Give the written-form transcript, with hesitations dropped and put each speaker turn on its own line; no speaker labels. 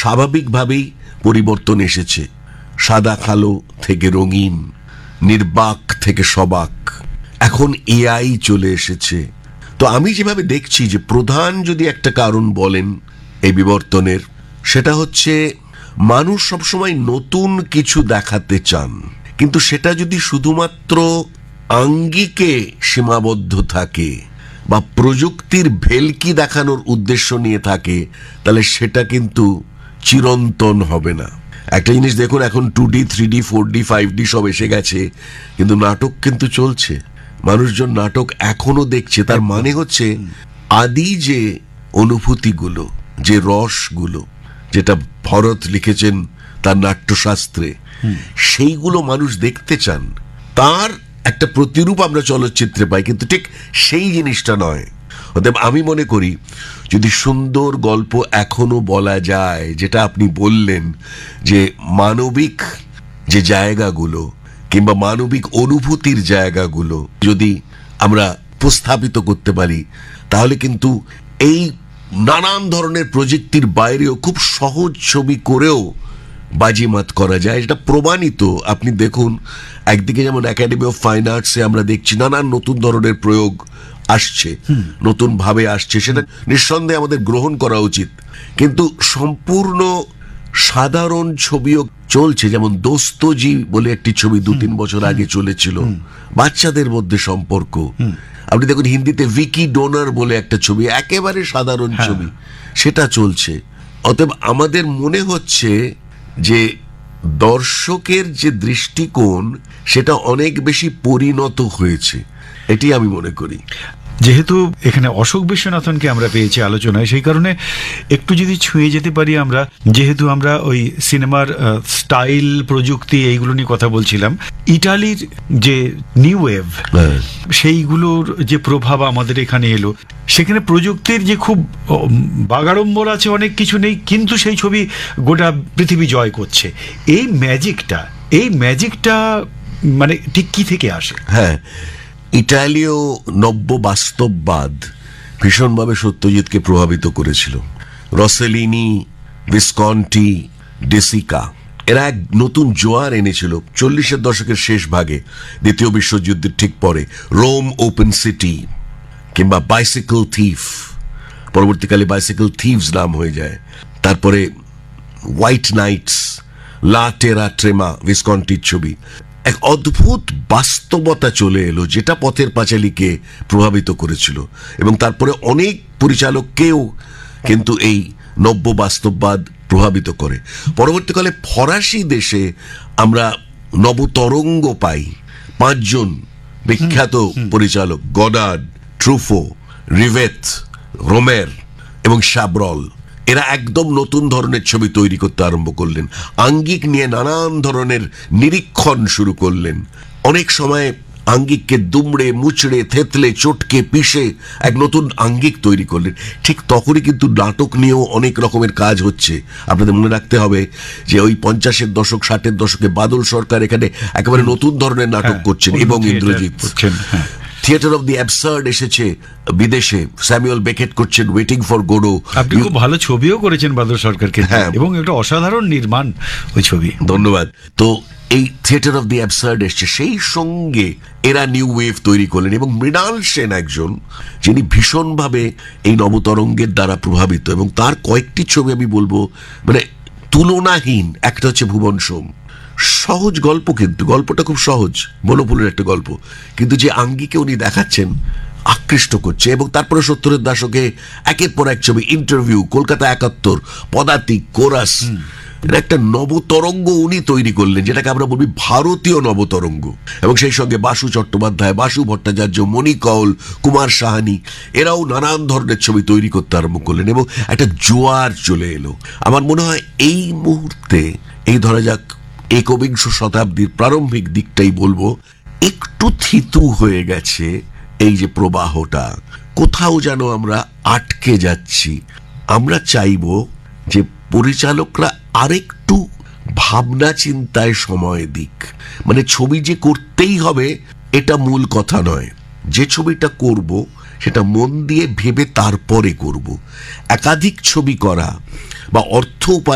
স্বাভাবিকভাবেই পরিবর্তন এসেছে। সাদা কালো থেকে রঙিন, নির্বাক থেকে সবাক, এখন এআই চলে এসেছে। তো আমি যেভাবে দেখছি যে প্রধান যদি একটা কারণ বলেন এই বিবর্তনের, সেটা হচ্ছে মানুষ সবসময় নতুন কিছু দেখাতে চান, কিন্তু সেটা যদি শুধুমাত্র আঙ্গিকে সীমাবদ্ধ থাকে বা প্রযুক্তির ভেলকি দেখানোর উদ্দেশ্য নিয়ে থাকে, তাহলে সেটা কিন্তু চিরন্তন হবে না। একটা জিনিস দেখুন, এখন 2D 3D 4D 5D সব এসে গেছে, কিন্তু নাটক কিন্তু চলছে, মানুষজন নাটক এখনো দেখছে। তার মানে হচ্ছে আদি যে অনুভূতিগুলো, যে রসগুলো, যেটা ভরত লিখেছেন তার নাট্যশাস্ত্রে, সেইগুলো মানুষ দেখতে চান। তার একটা প্রতিরূপ আমরা চলচ্চিত্রে পাই, কিন্তু ঠিক সেই জিনিসটা নয়। অতএব আমি মনে করি যদি সুন্দর গল্প এখনো বলা যায়, যেটা আপনি বললেন যে মানবিক যে জায়গাগুলো কিংবা মানবিক অনুভূতির জায়গাগুলো যদি আমরা উপস্থাপিত করতে পারি, তাহলে কিন্তু এই নানান ধরনের প্রযুক্তির বাইরেও খুব সহজ ছবি করেও বাজিমাত করা যায়। এটা প্রমাণিত। আপনি দেখুন, একদিকে যেমন একাডেমি অফ ফাইন আর্টসে আমরা দেখছি নানান নতুন ধরনের প্রয়োগ আসছে, নতুন ভাবে আসছে, সেটা নিঃসন্দেহে আমাদের গ্রহণ করা উচিত। কিন্তু সম্পূর্ণ সাধারণ ছবিও চলছে, যেমন দোস্তজি বলে একটি ছবি 2-3 বছর আগে চলেছিল, বাচ্চাদের মধ্যে সম্পর্ক। আপনি দেখুন হিন্দিতে ভিকি ডোনার বলে একটা ছবি, একেবারে সাধারণ ছবি, সেটা চলছে। অতএব আমাদের মনে হচ্ছে যে দর্শকের যে দৃষ্টিকোণ সেটা অনেক বেশি পরিণত হয়েছে, এটি আমি মনে করি।
যেহেতু এখানে অশোক বিশ্বনাথনকে আমরা পেয়েছি আলোচনায়, সেই কারণে একটু যদি ছুঁয়ে যেতে পারি আমরা, যেহেতু আমরা ওই সিনেমার স্টাইল, প্রযুক্তি এইগুলো নিয়ে কথা বলছিলাম, ইটালির যে নিউ ওয়েভ, সেইগুলোর যে প্রভাব আমাদের এখানে এলো, সেখানে প্রযুক্তির যে খুব বাগাড়ম্বর আছে, অনেক কিছু নেই, কিন্তু সেই ছবি গোটা পৃথিবী জয় করছে। এই ম্যাজিকটা মানে ঠিক কি থেকে আসে?
হ্যাঁ, ইটালীয় নব্য বাস্তববাদ ভীষণভাবে সত্যজিৎকে প্রভাবিত করেছিল। রসেলিনি, ভিসকন্টি, ডেসিকা এরা এক নতুন জোয়ার এনেছিল 40-এর দশকের শেষ ভাগে, দ্বিতীয় বিশ্বযুদ্ধের ঠিক পরে। রোম ওপেন সিটি কিংবা বাইসাইকেল থিফ, পরবর্তীকালে বাইসাইকেল থিভস নাম হয়ে যায়। তারপরে হোয়াইট নাইটস, লা টেরা ট্রেমা, ভিসকন্টির ছবি। এক অদ্ভুত বাস্তবতা চলে এলো যেটা পথের পাঁচালীকে প্রভাবিত করেছিল, এবং তারপরে অনেক পরিচালককেও কিন্তু এই নব্য বাস্তববাদ প্রভাবিত করে। পরবর্তীকালে ফরাসি দেশে আমরা নবতরঙ্গ পাই। 5 জন বিখ্যাত পরিচালক, গডার্ড, ট্রুফো, রিভেত, রোমের এবং শাব্রল, এরা একদম নতুন ধরনের ছবি তৈরি করতে আরম্ভ করলেন, আঙ্গিক নিয়ে নানান ধরনের নিরীক্ষণ শুরু করলেন। অনেক সময় আঙ্গিককে দুমড়ে মুচড়ে থেতলে চটকে পিষে এক নতুন আঙ্গিক তৈরি করলেন। ঠিক তখনই কিন্তু নাটক নিয়েও অনেক রকমের কাজ হচ্ছে। আপনাদের মনে রাখতে হবে যে ওই 50-এর দশক 60-এর দশকে বাদল সরকার এখানে একেবারে নতুন ধরনের নাটক করছেন, এবং Indrajit. Theatre of the absurd এসেছে বিদেশে, স্যামুয়েল বেকেট করছেন ওয়েটিং ফর গোডো।
আপনি খুব ভালো ছবিও করেছেন বাদল সরকারকে, এবং একটা অসাধারণ নির্মাণ ওই ছবি।
ধন্যবাদ। তো এই থিয়েটার অফ দি অ্যাবসার্ড এসছে, সেই সঙ্গে এরা নিউ ওয়েভ তৈরি করলেন, এবং মৃণাল সেন একজন যিনি ভীষণভাবে এই নবতরঙ্গের দ্বারা প্রভাবিত, এবং তার কয়েকটি ছবি আমি বলবো মানে তুলনাহীন। একটা হচ্ছে ভুবন সোম, সহজ গল্প, কিন্তু গল্পটা খুব সহজ, বনফুলের একটা গল্প, কিন্তু যে আঙ্গিকে উনি দেখাচ্ছেন আকৃষ্ট করছে। এবং তারপরে 70-এর দশকে একের পর এক ছবি, ইন্টারভিউ, কলকাতা 71, পদাতিক, কোরাস, একটা নবতরঙ্গ উনি তৈরি করলেন, যেটাকে আমরা বলি ভারতীয় নবতরঙ্গ। এবং সেই সঙ্গে বাসু চট্টোপাধ্যায়, বাসু ভট্টাচার্য, মণি কৌল, কুমার সাহানি, এরাও নানান ধরনের ছবি তৈরি করতে আরম্ভ করলেন, এবং একটা জোয়ার চলে এলো। আমার মনে হয় এই মুহূর্তে, এই ধরা যাক একবিংশ শতাব্দীর প্রারম্ভিক দিকটাই বলবো, একটু থিতু হয়ে গেছে এই যে প্রবাহটা, কোথাও যেন আমরা আটকে যাচ্ছি। আমরা চাইবো যে পরিচালকরা আরেকটু ভাবনা চিন্তায় সময় দিক। মানে ছবি যে করতেই হবে এটা মূল কথা নয়, যে ছবিটা করব সেটা মন দিয়ে ভেবে তারপরে করব। একাধিক ছবি করা বা অর্থ